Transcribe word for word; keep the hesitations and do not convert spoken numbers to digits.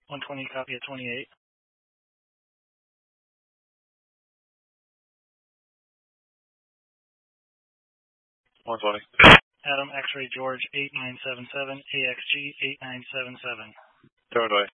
one twenty, copy at twenty-eight. one twenty. Adam, X-ray George eight nine seven seven, A X G eight nine seven seven. seven twenty.